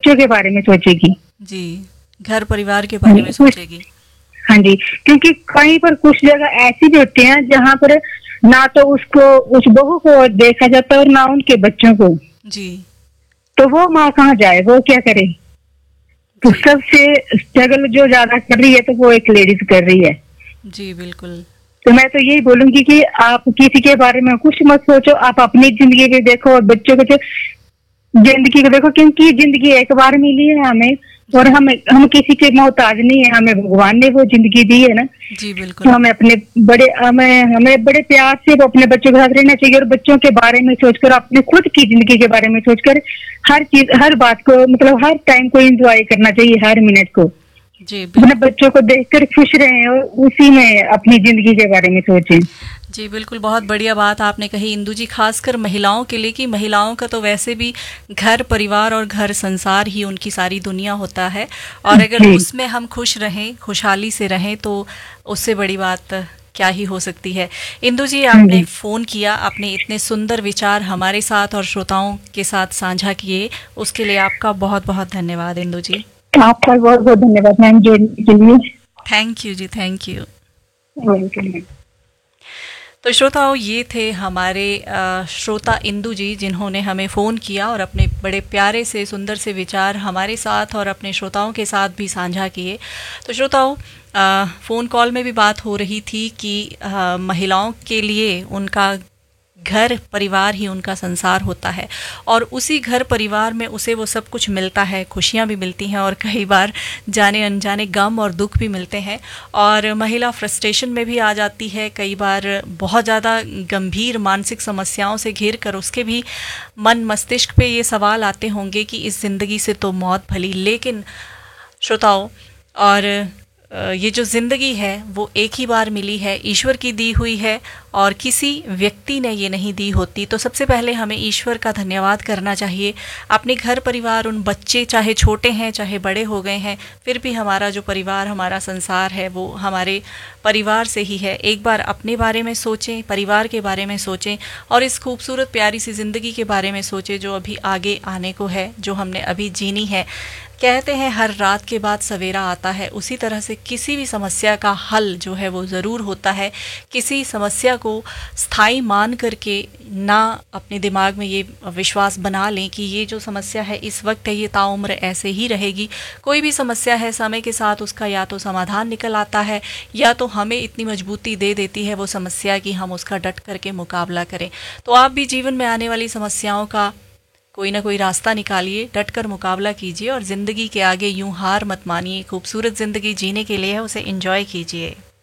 बच्चों के बारे में सोचेगी जी, घर परिवार के बारे में सोचेगी। हाँ जी, क्योंकि कहीं पर कुछ जगह ऐसी भी होती हैं जहाँ पर ना तो उसको उस बहू को देखा जाता है और ना उनके बच्चों को। जी तो वो माँ कहाँ जाए, वो क्या करे? तो जी सबसे स्ट्रगल जो ज्यादा कर रही है तो वो एक लेडीज कर रही है। जी बिल्कुल। तो मैं तो यही बोलूंगी कि आप किसी के बारे में कुछ मत सोचो, आप अपनी जिंदगी को देखो और बच्चों को जिंदगी को देखो, क्योंकि जिंदगी एक बार मिली है हमें। और जी हम किसी के मोहताज नहीं है, हमें भगवान ने वो जिंदगी दी है ना। जी तो बिल्कुल। हमें अपने हमें बड़े प्यार से वो अपने बच्चों के साथ रहना चाहिए और बच्चों के बारे में सोचकर, अपने खुद की जिंदगी के बारे में सोचकर हर चीज, हर बात को, मतलब हर टाइम को एंजॉय करना चाहिए, हर मिनट को। जी अपने बिल्कुल। बच्चों को देखकर खुश रहें और उसी में अपनी जिंदगी के बारे में सोचें। जी बिल्कुल, बहुत बढ़िया बात आपने कही इंदु जी, खासकर महिलाओं के लिए, कि महिलाओं का तो वैसे भी घर परिवार और घर संसार ही उनकी सारी दुनिया होता है, और अगर जी उसमें हम खुश रहें, खुशहाली से रहें, तो उससे बड़ी बात क्या ही हो सकती है। इंदु जी, हाँ आपने जी, फ़ोन किया, आपने इतने सुंदर विचार हमारे साथ और श्रोताओं के साथ साझा किए, उसके लिए आपका बहुत बहुत धन्यवाद इंदु जी। आपका बहुत बहुत धन्यवाद मैम जोड़ने के लिए। Thank you ji, thank you. Welcome. तो श्रोताओं, ये थे हमारे श्रोता इंदु जी, जिन्होंने हमें फ़ोन किया और अपने बड़े प्यारे से सुंदर से विचार हमारे साथ और अपने श्रोताओं के साथ भी साझा किए। तो श्रोताओं, फ़ोन कॉल में भी बात हो रही थी कि महिलाओं के लिए उनका घर परिवार ही उनका संसार होता है, और उसी घर परिवार में उसे वो सब कुछ मिलता है, खुशियाँ भी मिलती हैं और कई बार जाने अनजाने गम और दुख भी मिलते हैं, और महिला फ्रस्ट्रेशन में भी आ जाती है, कई बार बहुत ज़्यादा गंभीर मानसिक समस्याओं से घिर कर उसके भी मन मस्तिष्क पे ये सवाल आते होंगे कि इस ज़िंदगी से तो मौत भली। लेकिन श्रोताओं, और ये जो ज़िंदगी है वो एक ही बार मिली है, ईश्वर की दी हुई है, और किसी व्यक्ति ने ये नहीं दी होती। तो सबसे पहले हमें ईश्वर का धन्यवाद करना चाहिए। अपने घर परिवार, उन बच्चे चाहे छोटे हैं चाहे बड़े हो गए हैं, फिर भी हमारा जो परिवार, हमारा संसार है, वो हमारे परिवार से ही है। एक बार अपने बारे में सोचें, परिवार के बारे में सोचें, और इस खूबसूरत प्यारी सी ज़िंदगी के बारे में सोचें जो अभी आगे आने को है, जो हमने अभी जीनी है। कहते हैं हर रात के बाद सवेरा आता है, उसी तरह से किसी भी समस्या का हल जो है वो ज़रूर होता है। किसी समस्या को स्थायी मान करके ना अपने दिमाग में ये विश्वास बना लें कि ये जो समस्या है इस वक्त है, ये ताउम्र ऐसे ही रहेगी। कोई भी समस्या है, समय के साथ उसका या तो समाधान निकल आता है, या तो हमें इतनी मजबूती दे देती है वो समस्या कि हम उसका डट करके मुकाबला करें। तो आप भी जीवन में आने वाली समस्याओं का कोई ना कोई रास्ता निकालिए, डट कर मुकाबला कीजिए, और ज़िंदगी के आगे यूं हार मत मानिए। खूबसूरत ज़िंदगी जीने के लिए है, उसे एंजॉय कीजिए।